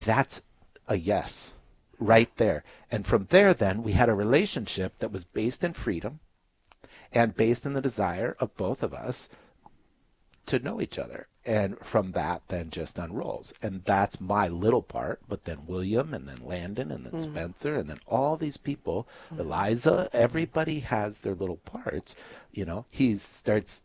That's a yes right there. And from there, then, we had a relationship that was based in freedom and based in the desire of both of us to know each other. And from that, then just unrolls. And that's my little part. But then William, and then Landon, and then Spencer, and then all these people, Eliza, everybody has their little parts. You know, he starts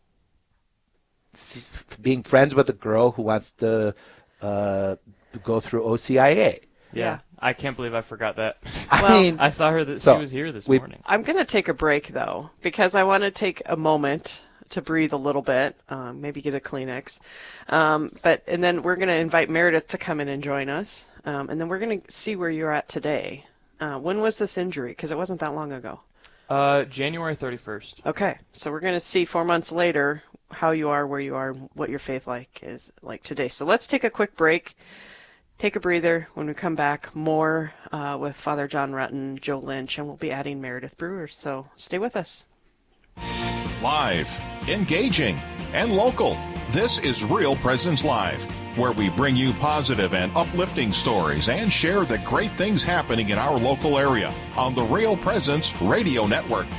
being friends with a girl who wants to go through OCIA. Yeah. I can't believe I forgot that. I saw her that she was here this morning. I'm going to take a break, though, because I want to take a moment to breathe a little bit, maybe get a Kleenex. And then we're going to invite Meredith to come in and join us. And then we're going to see where you're at today. When was this injury? Because it wasn't that long ago. January 31st. Okay. So we're going to see 4 months later how you are, where you are, and what your faith is like today. So let's take a quick break. Take a breather. When we come back, more with Father John Rutten, Joe Lynch, and we'll be adding Meredith Brewer. So stay with us. Live, engaging, and local. This is Real Presence Live, where we bring you positive and uplifting stories and share the great things happening in our local area on the Real Presence Radio Network.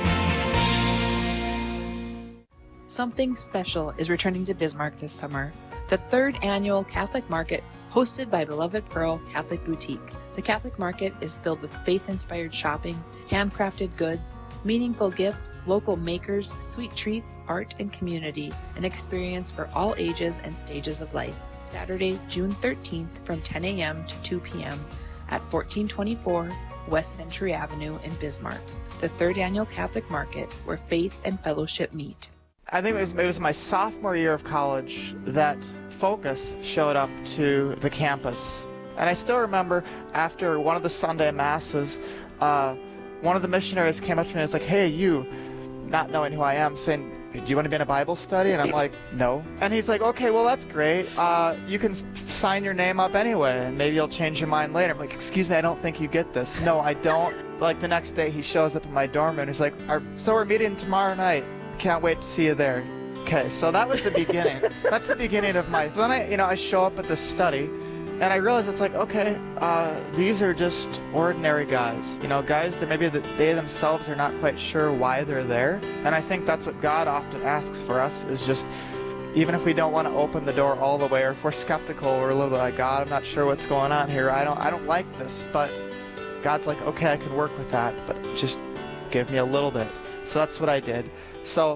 Something special is returning to Bismarck this summer. The 3rd annual Catholic Market, hosted by Beloved Pearl Catholic Boutique. The Catholic Market is filled with faith-inspired shopping, handcrafted goods, meaningful gifts, local makers, sweet treats, art, and community, an experience for all ages and stages of life. Saturday, June 13th from 10 a.m. to 2 p.m. at 1424 West Century Avenue in Bismarck. The 3rd annual Catholic Market, where faith and fellowship meet. I think it was my sophomore year of college that Focus showed up to the campus. And I still remember after one of the Sunday masses, one of the missionaries came up to me and was like, "Hey, you," not knowing who I am, saying, "Do you want to be in a Bible study?" And I'm like, "No." And he's like, "Okay, well, that's great. You can sign your name up anyway, and maybe you'll change your mind later." I'm like, "Excuse me, I don't think you get this." "No, I don't." Like the next day, he shows up in my dorm room, and he's like, "So we're meeting tomorrow night. Can't wait to see you there." Okay, so that was the beginning. That's the beginning of my... Then I show up at this study, and I realize it's like, okay, these are just ordinary guys. You know, guys that maybe they themselves are not quite sure why they're there. And I think that's what God often asks for us, is just, even if we don't want to open the door all the way, or if we're skeptical, we're a little bit like, "God, I'm not sure what's going on here. I don't like this." But God's like, "Okay, I can work with that, but just give me a little bit." So that's what I did. So...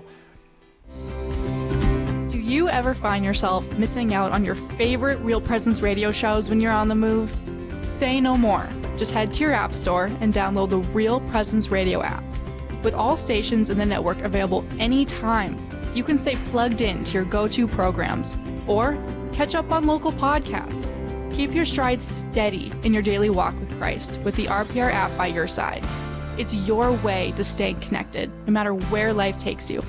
Do you ever find yourself missing out on your favorite Real Presence radio shows when you're on the move? Say no more. Just head to your app store and download the Real Presence Radio app. With all stations in the network available anytime, you can stay plugged in to your go-to programs or catch up on local podcasts. Keep your stride steady in your daily walk with Christ with the RPR app by your side. It's your way to stay connected, no matter where life takes you.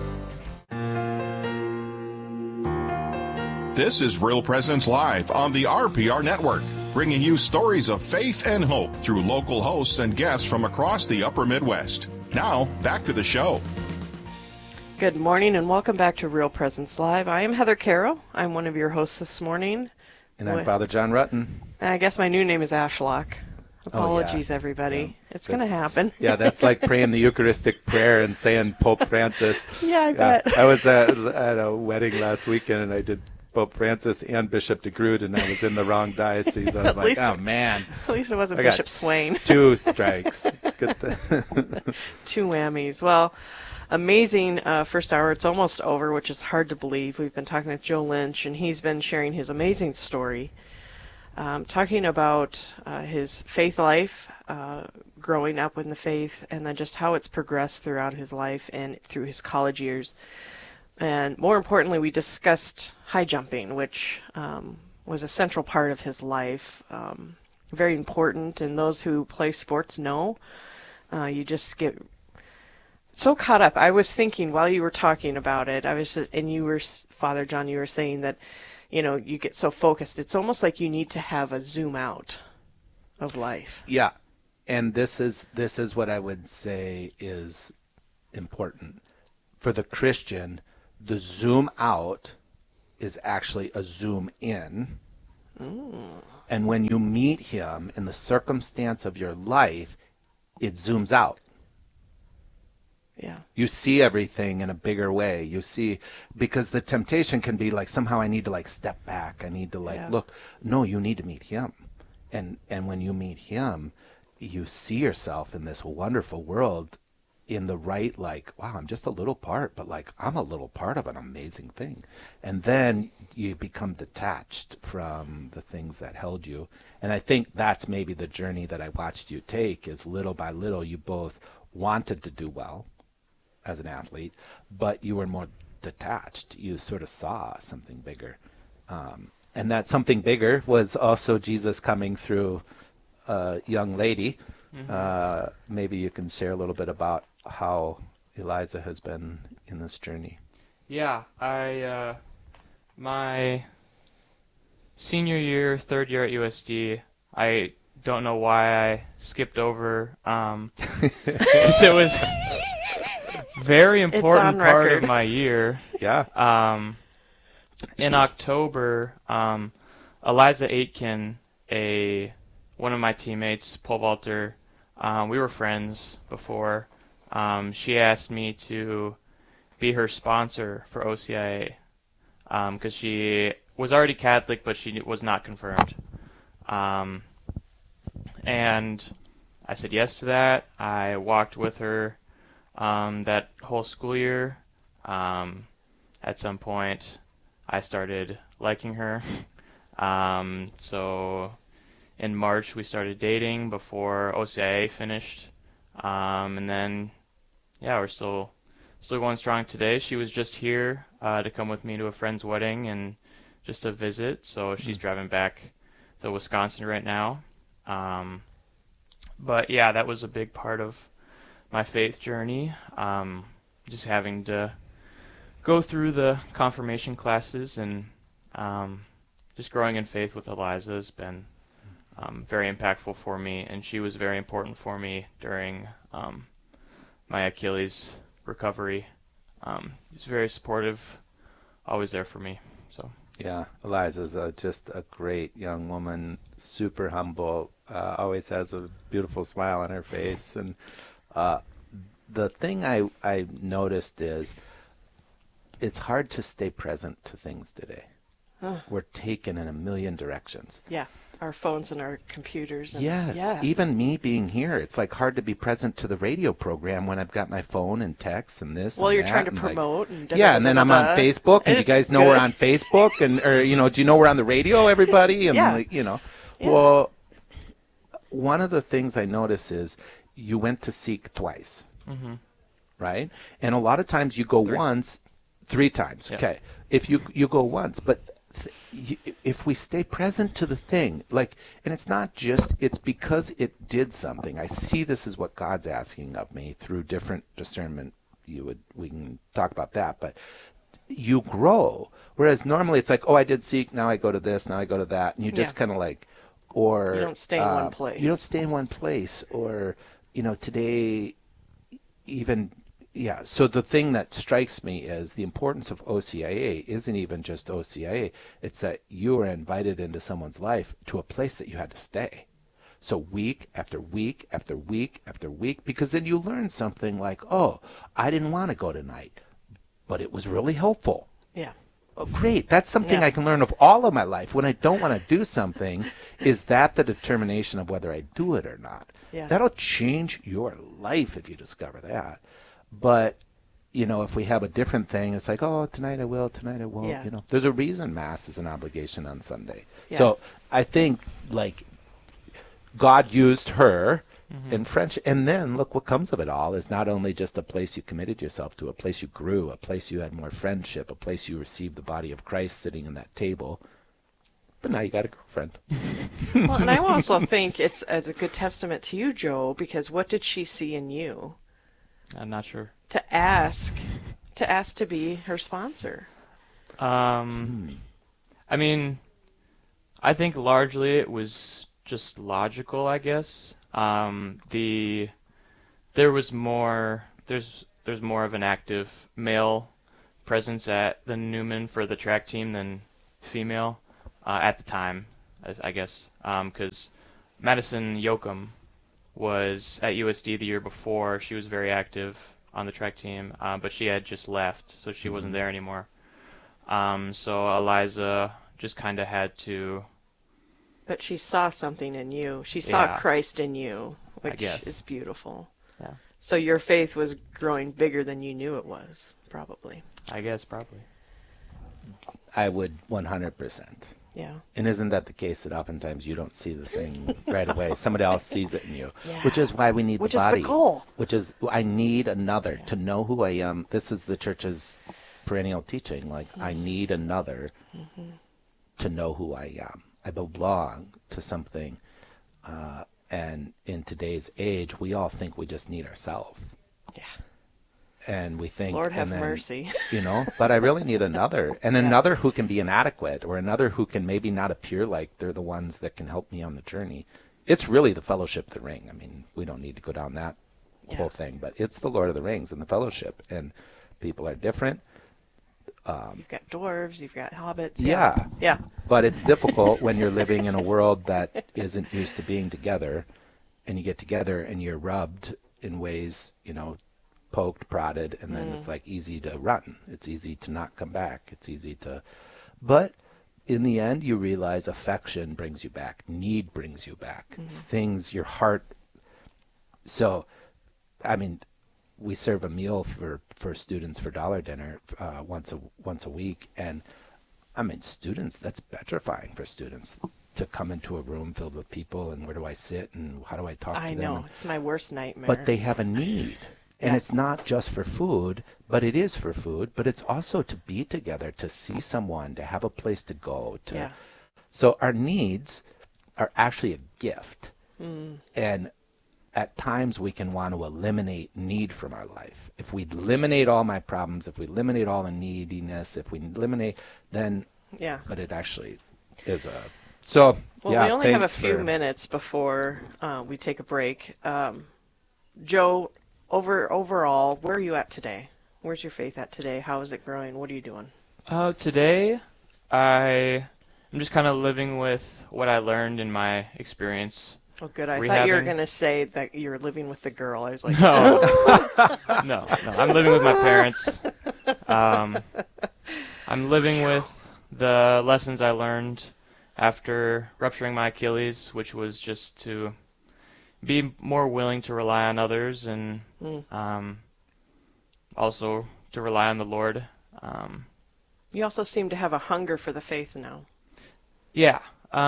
This is Real Presence Live on the RPR Network, bringing you stories of faith and hope through local hosts and guests from across the upper Midwest. Now, back to the show. Good morning and welcome back to Real Presence Live. I am Heather Carroll. I'm one of your hosts this morning. And I'm Father John Rutten. I guess my new name is Ashlock. Apologies, everybody. Yeah, it's going to happen. Yeah, that's like praying the Eucharistic prayer and saying Pope Francis. Yeah, I bet. I was at a wedding last weekend, and I did Pope Francis and Bishop de Groot, and I was in the wrong diocese. I was like, oh, man. At least it wasn't Bishop Swain. 2 strikes. It's good. 2 whammies. Well, amazing first hour. It's almost over, which is hard to believe. We've been talking with Joe Lynch, and he's been sharing his amazing story, talking about his faith life, growing up in the faith, and then just how it's progressed throughout his life and through his college years. And more importantly, we discussed high jumping, which was a central part of his life. Very important, and those who play sports know. You just get so caught up. I was thinking while you were talking about it, and you were, Father John, you were saying that, you know, you get so focused. It's almost like you need to have a zoom out of life. Yeah, and this is what I would say is important for the Christian. The zoom out is actually a zoom in. And when you meet him in the circumstance of your life, it zooms out. Yeah. You see everything in a bigger way. You see, because the temptation can be like, somehow I need to like step back. I need to like look. No, you need to meet him. And when you meet him, you see yourself in this wonderful world in the right, like, wow, I'm just a little part, but like I'm a little part of an amazing thing. And then you become detached from the things that held you. And I think that's maybe the journey that I watched you take, is little by little you both wanted to do well as an athlete, but you were more detached. You sort of saw something bigger. And that something bigger was also Jesus coming through a young lady. Maybe you can share a little bit about how Eliza has been in this journey. Yeah, my senior year, third year at USD, I don't know why I skipped over. It was very important part of my year. Yeah. In October, Eliza Aitken, one of my teammates, pole vaulter, we were friends before. She asked me to be her sponsor for OCIA because she was already Catholic, but she was not confirmed. And I said yes to that. I walked with her that whole school year. At some point, I started liking her. So in March, we started dating before OCIA finished. And then, yeah, we're still going strong today. She was just here to come with me to a friend's wedding and just a visit. So she's driving back to Wisconsin right now. But yeah, that was a big part of my faith journey. Just having to go through the confirmation classes and just growing in faith with Eliza has been very impactful for me, and she was very important for me during my Achilles recovery. She's very supportive, always there for me. So yeah, Eliza's just a great young woman, super humble, always has a beautiful smile on her face. And the thing I noticed is it's hard to stay present to things today. We're taken in a million directions. Yeah, our phones and our computers. And yes, even me being here, it's like hard to be present to the radio program when I've got my phone and texts and this. Well, and you're that, trying to and promote. Like, and then I'm on Facebook, and you guys know we're on Facebook, and or do you know we're on the radio, everybody? And well, one of the things I notice is you went to Seek twice, right? And a lot of times you go once, 3 times. Yep. Okay, if you go once, but if we stay present to the thing, like, and it's not just, it's because it did something. I see this is what God's asking of me through different discernment. We can talk about that, but you grow. Whereas normally it's like, oh, I did Seek, now I go to this, now I go to that, and you just kind of like, or you don't stay in one place. You don't stay in one place, or today, even. Yeah, so the thing that strikes me is the importance of OCIA isn't even just OCIA. It's that you were invited into someone's life to a place that you had to stay. So week after week after week after week, because then you learn something like, oh, I didn't want to go tonight, but it was really helpful. Yeah. Oh, great. That's something I can learn of all of my life. When I don't want to do something, is that the determination of whether I do it or not? Yeah. That'll change your life if you discover that. But, if we have a different thing, it's like, oh, tonight I will, tonight I won't. Yeah. There's a reason Mass is an obligation on Sunday. Yeah. So I think, like, God used her in French. And then look what comes of it all is not only just a place you committed yourself to, a place you grew, a place you had more friendship, a place you received the body of Christ sitting in that table. But now you got a girlfriend. Well, and I also think it's a good testament to you, Joe, because what did she see in you? I'm not sure. To ask to be her sponsor. I mean, I think largely it was just logical, I guess. There's more of an active male presence at the Newman for the track team than female at the time. I guess, because Madison Yoakum was at USD the year before. She was very active on the track team, but she had just left, so she wasn't there anymore. So Eliza just kind of had to... But she saw something in you. She saw Christ in you, which is beautiful. Yeah. So your faith was growing bigger than you knew it was, probably. I guess, probably. I would 100%. Yeah. And isn't that the case that oftentimes you don't see the thing right away? Somebody else sees it in you, Yeah. which is why we need Which the body. is the goal. Which is, I need another to know who I am. This is the church's perennial teaching. Like, I need another to know who I am. I belong to something. And in today's age, we all think we just need ourselves. Yeah. And we think, Lord have and then, mercy. you know, but I really need another, and another who can be inadequate, or another who can maybe not appear like they're the ones that can help me on the journey. It's really the Fellowship of the Ring. I mean, we don't need to go down that whole thing, but it's the Lord of the Rings and the Fellowship, and people are different. You've got dwarves, you've got hobbits. Yeah. Yeah. But it's difficult when you're living in a world that isn't used to being together, and you get together and you're rubbed in ways, you know, poked, prodded, and then it's like easy to run. It's easy to not come back. It's easy to, but in the end, you realize affection brings you back. Need brings you back. Things, your heart. So, I mean, we serve a meal for students for dollar dinner once a week, and I mean, students, that's petrifying for students to come into a room filled with people, and where do I sit, and how do I talk to them? I know, it's my worst nightmare. But they have a need. And it's not just for food, but it is for food, but it's also to be together, to see someone, to have a place to go. So our needs are actually a gift. And at times we can want to eliminate need from our life. If we eliminate all my problems, if we eliminate all the neediness, if we eliminate, then, but it actually is a, so, we only have a few minutes before we take a break. Joe, overall, where are you at today? Where's your faith at today? How is it growing? What are you doing? Today, I'm just kind of living with what I learned in my experience. Oh, good. I thought you were going to say that you're living with the girl. I was like, No, I'm living with my parents. I'm living with the lessons I learned after rupturing my Achilles, which was just to be more willing to rely on others, and also to rely on the Lord. You also seem to have a hunger for the faith now. Yeah.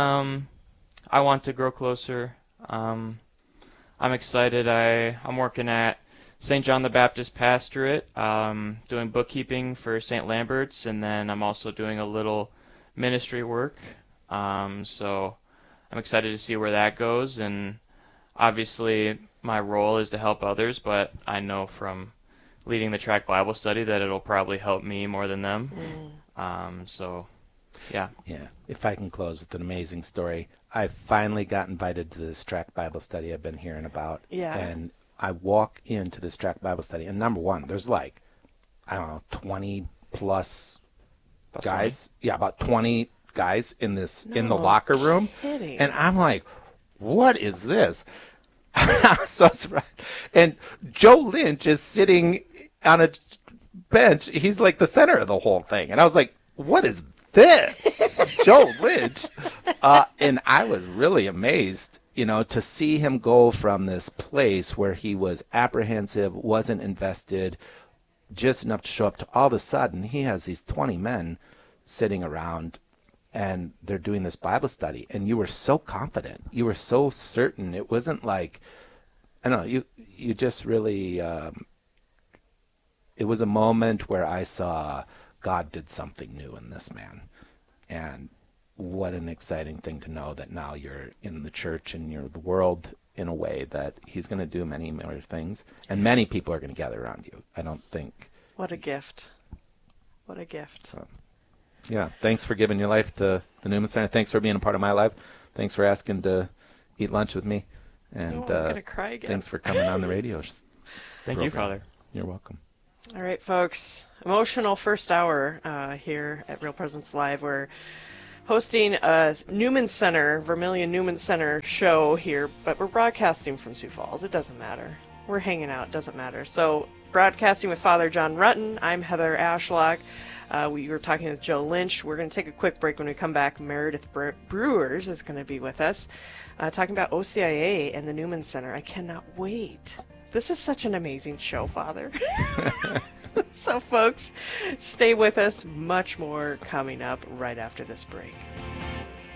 I want to grow closer. I'm excited. I'm working at St. John the Baptist Pastorate, doing bookkeeping for St. Lambert's, and then I'm also doing a little ministry work. So I'm excited to see where that goes, and obviously my role is to help others, but I know from leading the track Bible study that it'll probably help me more than them. So, yeah. Yeah. If I can close with an amazing story. I finally got invited to this track Bible study I've been hearing about. Yeah. And I walk into this track Bible study, and number one, there's like, I don't know, 20 plus guys. 20? Yeah, about 20 guys in the locker room. Kidding. And I'm like, what is this? I was so surprised. And Joe Lynch is sitting on a bench. He's like the center of the whole thing. And I was like, what is this? Joe Lynch. And I was really amazed, you know, to see him go from this place where he was apprehensive, wasn't invested, just enough to show up, to all of a sudden he has these 20 men sitting around, and they're doing this Bible study, and you were so confident. You were so certain. It wasn't like, I don't know, you just really, it was a moment where I saw God did something new in this man. And what an exciting thing to know that now you're in the church and you're the world in a way that he's going to do many more things. And many people are going to gather around you. I don't think. What a gift. What a gift. So. Yeah, thanks for giving your life to the Newman Center. Thanks for being a part of my life. Thanks for asking to eat lunch with me. And I'm going to cry again. Thanks for coming on the radio. Thank you, Father. You're welcome. All right, folks. Emotional first hour here at Real Presence Live, where hosting a Newman Center, Vermilion Newman Center show here, but we're broadcasting from Sioux Falls. It doesn't matter. We're hanging out. It doesn't matter. So, broadcasting with Father John Rutten. I'm Heather Ashlock. We were talking with Joe Lynch. We're going to take a quick break. When we come back, Meredith Brewers is going to be with us, talking about OCIA and the Newman Center. I cannot wait. This is such an amazing show, Father. So, folks, stay with us. Much more coming up right after this break.